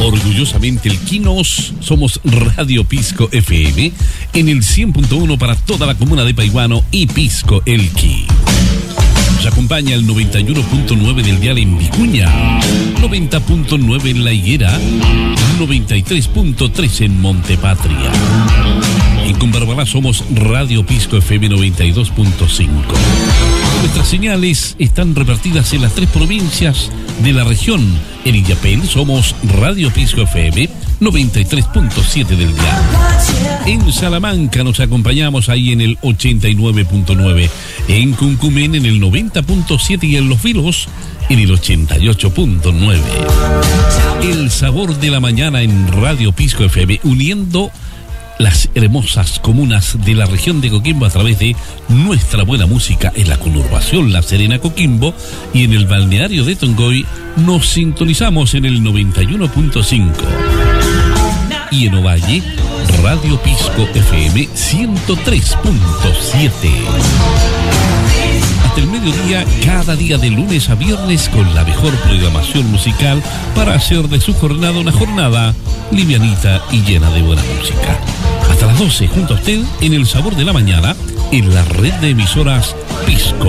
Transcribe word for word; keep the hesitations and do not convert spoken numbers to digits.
Orgullosamente Elquinos, somos Radio Pisco F M en el cien punto uno para toda la comuna de Paihuano y Pisco Elqui. Nos acompaña el noventa y uno punto nueve del dial en Vicuña, noventa punto nueve en La Higuera, noventa y tres punto tres en Montepatria. En Cumbarbalá somos Radio Pisco F M noventa y dos punto cinco. Nuestras señales están repartidas en las tres provincias de la región. En Illapel somos Radio Pisco F M noventa y tres punto siete del dial. En Salamanca nos acompañamos ahí en el ochenta y nueve punto nueve. En Cuncumén en el noventa punto siete y en Los Vilos en el ochenta y ocho punto nueve. El sabor de la mañana en Radio Pisco F M, uniendo las hermosas comunas de la región de Coquimbo a través de nuestra buena música en la conurbación La Serena Coquimbo, y en el balneario de Tongoy nos sintonizamos en el noventa y uno punto cinco. Y en Ovalle, Radio Pisco F M ciento tres punto siete. Hasta el mediodía, cada día de lunes a viernes, con la mejor programación musical para hacer de su jornada una jornada livianita y llena de buena música. Hasta las doce, junto a usted, en El Sabor de la Mañana, en la red de emisoras Pisco.